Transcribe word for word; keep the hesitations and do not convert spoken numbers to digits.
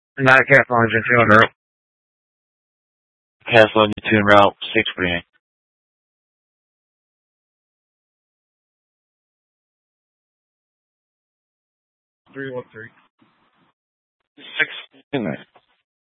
Not a Castle Engine two on route. Castle Engine two en route, six forty-nine. three one three. six forty-nine.